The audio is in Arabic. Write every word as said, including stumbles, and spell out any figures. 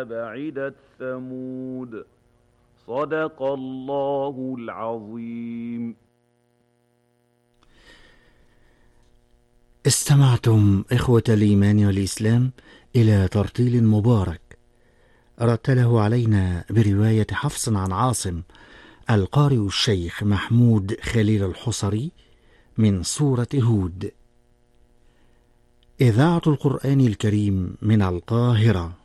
بعدت ثمود صدق الله العظيم. استمعتم إخوة الإيمان والإسلام إلى ترتيل مبارك رتله علينا برواية حفص عن عاصم القارئ الشيخ محمود خليل الحصري من سورة هود. إذاعة القرآن الكريم من القاهرة.